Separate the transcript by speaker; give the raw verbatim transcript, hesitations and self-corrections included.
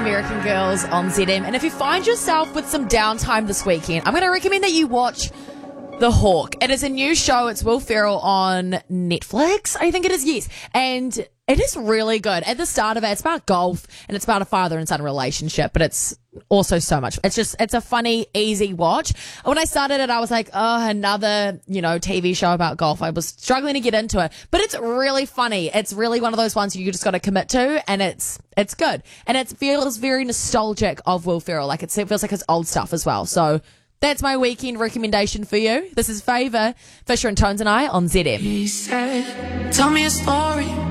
Speaker 1: American Girls on Z M. And if you find yourself with some downtime this weekend, I'm going to recommend that you watch The Hawk. It is a new show. It's Will Ferrell on Netflix. I think it is, yes. And it is really good. At the start of it, it's about golf and it's about a father and son relationship, but it's also so much. It's just, it's a funny, easy watch. When I started it, I was like, oh, another, you know, T V show about golf. I was struggling to get into it, but it's really funny. It's really one of those ones you just got to commit to, and it's, it's good. And it feels very nostalgic of Will Ferrell. Like it's, it feels like his old stuff as well. So that's my weekend recommendation for you. This is Favour, Fisher and Tones and I on Z M.
Speaker 2: He said, tell me a story.